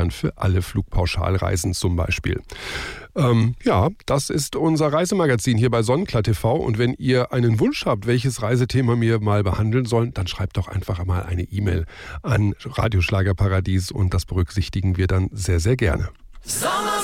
dann für alle Flugpauschalreisen zum Beispiel. Das ist unser Reisemagazin hier bei Sonnenklar TV. Und wenn ihr einen Wunsch habt, welches Reisethema wir mal behandeln sollen, dann schreibt doch einfach mal eine E-Mail an Radioschlagerparadies und das berücksichtigen wir dann sehr, sehr gerne.